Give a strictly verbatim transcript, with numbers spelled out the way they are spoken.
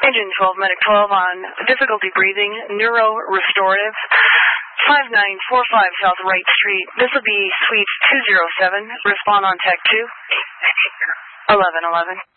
Engine twelve, Medic twelve on difficulty breathing, neuro restorative, five nine four five South Wright Street. This will be Suite two zero seven. Respond on Tech two. eleven eleven.